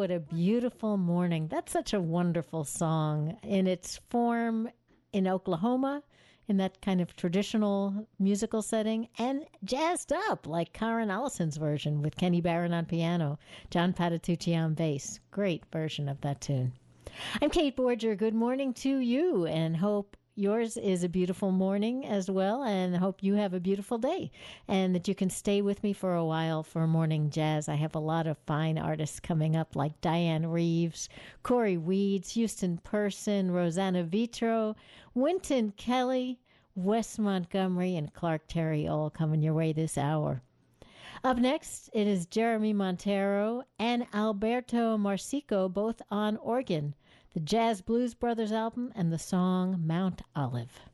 what a beautiful morning. That's such a wonderful song in its form in Oklahoma, in that kind of traditional musical setting, and jazzed up like Karen Allison's version with Kenny Barron on piano, John Patitucci on bass. Great version of that tune. I'm Kate Borger. Good morning to you, and hope yours is a beautiful morning as well, and hope you have a beautiful day and that you can stay with me for a while for morning jazz. I have a lot of fine artists coming up like Diane Reeves, Corey Weeds, Houston Person, Rosanna Vitro, Wynton Kelly, Wes Montgomery, and Clark Terry all coming your way this hour. Up next, it is Jeremy Montero and Alberto Marsico, both on organ, the Jazz Blues Brothers album and the song Mount Olive.